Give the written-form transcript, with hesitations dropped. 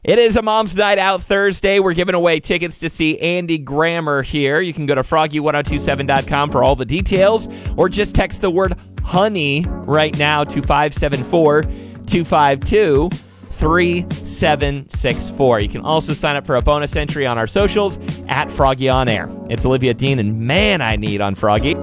It is a Mom's Night Out Thursday. We're giving away tickets to see Andy Grammer here. You can go to froggy1027.com for all the details, or just text the word honey right now to 574-252-3764. You can also sign up for a bonus entry on our socials at Froggy On Air. It's Olivia Dean and Man I Need on Froggy.